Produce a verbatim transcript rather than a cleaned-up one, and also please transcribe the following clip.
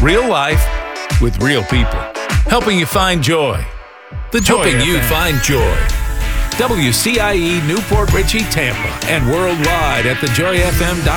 Real life with real people. Helping you find joy. The Joy Helping you find joy. W C I E Newport Richey, Tampa, and worldwide at the joy f m dot com.